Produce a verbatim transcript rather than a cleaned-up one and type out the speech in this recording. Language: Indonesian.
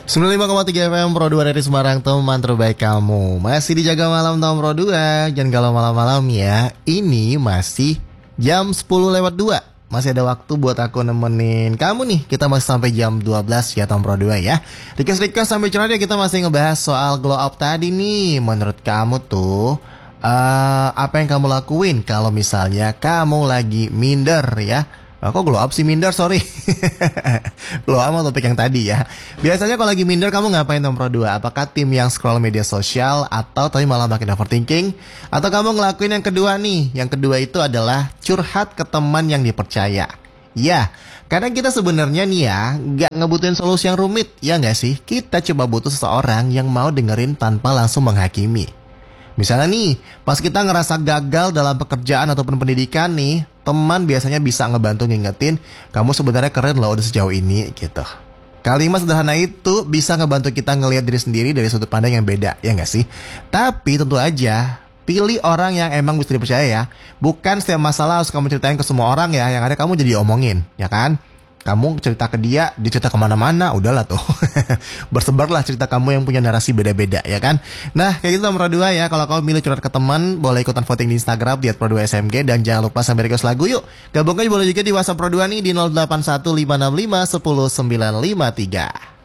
sembilan puluh lima koma tiga F M Pro dua dari Semarang, teman terbaik kamu. Masih dijaga malam tahun Pro dua. Jangan kalau malam-malam ya. Ini masih jam sepuluh lewat dua. Masih ada waktu buat aku nemenin kamu nih. Kita masih sampai jam dua belas ya tahun Pro dua ya. Request-request sampai curhat ya, kita masih ngebahas soal glow up tadi nih. Menurut kamu tuh uh, apa yang kamu lakuin kalau misalnya kamu lagi minder ya? Oh, kok glow up sih minder, sorry. Glow up sama topik yang tadi ya. Biasanya kalau lagi minder kamu ngapain Pro dua? Apakah tim yang scroll media sosial atau tapi malah makin overthinking? Atau kamu ngelakuin yang kedua nih? Yang kedua itu adalah curhat ke teman yang dipercaya. Ya, kadang kita sebenarnya nih ya gak ngebutuhin solusi yang rumit, ya gak sih? Kita coba butuh seseorang yang mau dengerin tanpa langsung menghakimi. Misalnya nih, pas kita ngerasa gagal dalam pekerjaan ataupun pendidikan nih, teman biasanya bisa ngebantu ngingetin, kamu sebenarnya keren loh udah sejauh ini gitu. Kalimat sederhana itu bisa ngebantu kita ngelihat diri sendiri dari sudut pandang yang beda, ya nggak sih? Tapi tentu aja, pilih orang yang emang bisa dipercaya ya. Bukan setiap masalah harus kamu ceritain ke semua orang ya, yang ada kamu jadi omongin, ya kan? Kamu cerita ke dia, dia cerita kemana-mana, udahlah tuh. Bersebarlah cerita kamu yang punya narasi beda-beda, ya kan? Nah, kayak gitu Pro dua ya. Kalau kamu milih curhat ke teman, boleh ikutan voting di Instagram, di at Pro dua S M G. Dan jangan lupa sampai request lagu yuk. Gabungkan boleh juga di WhatsApp Pro dua nih di nol delapan satu lima enam lima satu nol sembilan lima tiga.